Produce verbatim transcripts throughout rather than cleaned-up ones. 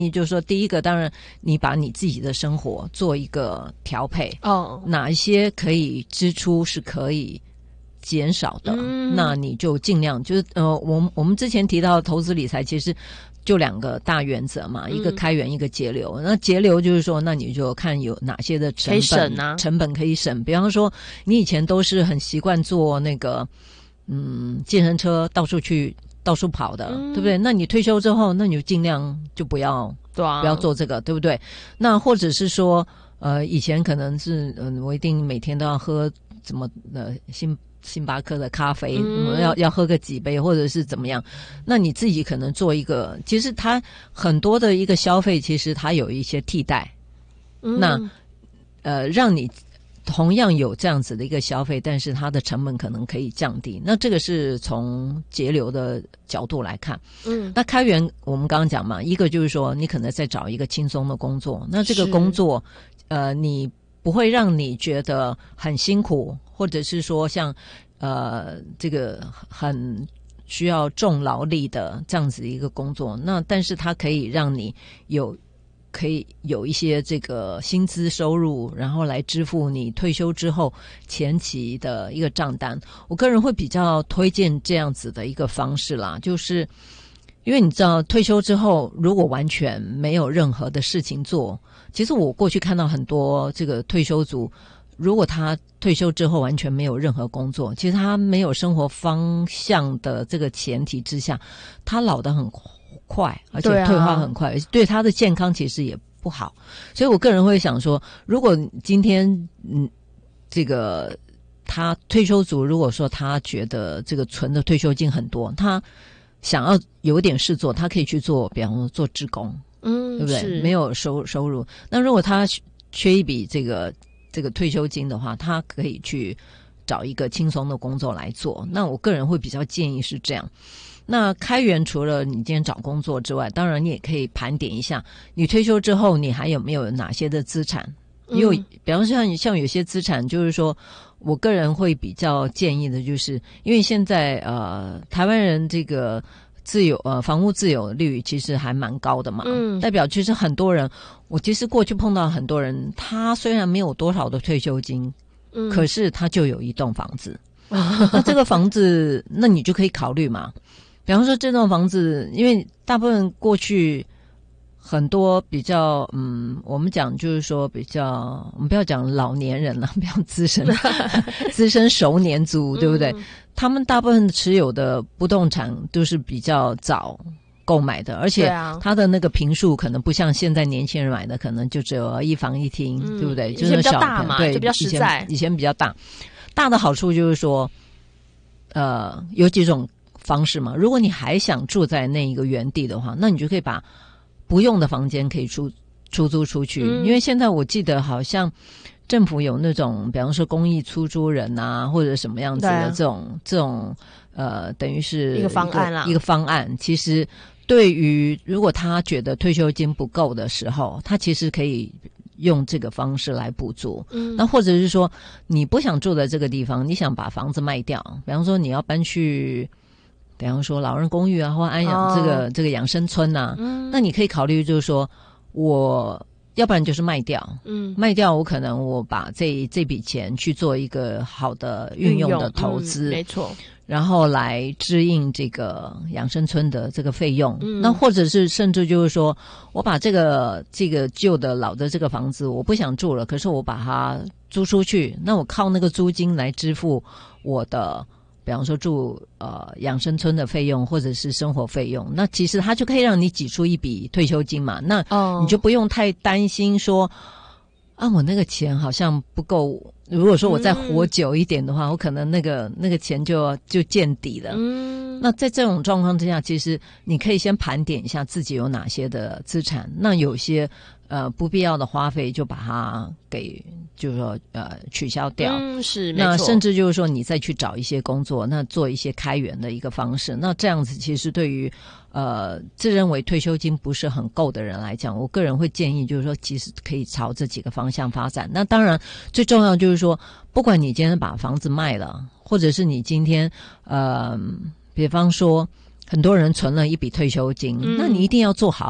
你就说第一个，当然你把你自己的生活做一个调配哦， 哪一些可以支出是可以减少的， 嗯、 那你就尽量就是呃，我们我们之前提到投资理财，其实就两个大原则嘛， 嗯、 一个开源，一个节流。那节流就是说，那你就看有哪些的成本可以省啊， 成本可以省。比方说，你以前都是很习惯做那个嗯健身车到处去到处跑的，嗯、对不对？那你退休之后，那你就尽量就不要对啊， 不要做这个，对不对？那或者是说，呃，以前可能是嗯、呃，我一定每天都要喝怎么呃星星巴克的咖啡，嗯、要要喝个几杯，或者是怎么样？那你自己可能做一个，其实它很多的一个消费，其实它有一些替代，嗯、那呃让你。同样有这样子的一个消费，但是它的成本可能可以降低。那这个是从节流的角度来看。嗯，那开源我们刚刚讲嘛，一个就是说你可能在找一个轻松的工作，那这个工作，呃，你不会让你觉得很辛苦，或者是说像呃这个很需要重劳力的这样子一个工作，那但是它可以让你有。可以有一些这个薪资收入，然后来支付你退休之后前期的一个账单。我个人会比较推荐这样子的一个方式啦，就是因为你知道退休之后如果完全没有任何的事情做，其实我过去看到很多这个退休族，如果他退休之后完全没有任何工作，其实他没有生活方向的这个前提之下，他老得很快，而且退化很快，对啊，对他的健康其实也不好。所以我个人会想说，如果今天嗯这个他退休族，如果说他觉得这个存的退休金很多，他想要有点事做，他可以去做，比方说做志工，嗯，对不对？没有收收入，那如果他缺一笔这个这个退休金的话，他可以去找一个轻松的工作来做。那我个人会比较建议是这样。那开源除了你今天找工作之外，当然你也可以盘点一下，你退休之后你还有没有哪些的资产？因为比方说像像有些资产，就是说我个人会比较建议的，就是因为现在呃台湾人这个自有呃房屋自有率其实还蛮高的嘛，嗯，代表其实很多人，我其实过去碰到很多人，他虽然没有多少的退休金，嗯，可是他就有一栋房子，那这个房子，那你就可以考虑嘛。比方说这栋房子，因为大部分过去很多比较嗯，我们讲就是说比较，我们不要讲老年人了，不要资深资深熟年族，对不对？嗯，他们大部分持有的不动产都是比较早购买的，而且他的那个坪数可能不像现在年轻人买的，可能就只有一房一厅，嗯，对不对？就是以前比较大嘛， 对， 就比较实在。 以前, 以前比较大，大的好处就是说，呃，有几种方式嘛。如果你还想住在那一个原地的话，那你就可以把不用的房间可以出出租出去，嗯，因为现在我记得好像政府有那种，比方说公益出租人啊，或者什么样子的这种，啊，这种呃，等于是一个方案啦， 一个方案。其实对于如果他觉得退休金不够的时候，他其实可以用这个方式来补助。嗯，那或者是说你不想住在这个地方，你想把房子卖掉，比方说你要搬去。比方说老人公寓啊，或安养这个，哦，这个养生村啊，嗯，那你可以考虑就是说，我要不然就是卖掉，嗯，卖掉我可能我把这这笔钱去做一个好的运用的投资， 嗯，没错， 然后来支应这个养生村的这个费用。嗯，那或者是甚至就是说我把这个这个旧的老的这个房子我不想住了，可是我把它租出去，那我靠那个租金来支付我的。比方说住呃养生村的费用或者是生活费用，那其实它就可以让你挤出一笔退休金嘛，那你就不用太担心说啊我那个钱好像不够，如果说我再活久一点的话，嗯，我可能那个那个钱就就见底了。嗯，那在这种状况之下，其实你可以先盘点一下自己有哪些的资产，那有些呃不必要的花费就把它给就是说呃取消掉。 嗯，是没错。 那甚至就是说你再去找一些工作，那做一些开源的一个方式，那这样子其实对于呃自认为退休金不是很够的人来讲，我个人会建议就是说其实可以朝这几个方向发展。那当然最重要就是说，不管你今天把房子卖了，或者是你今天呃比方说很多人存了一笔退休金，嗯，那你一定要做好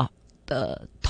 的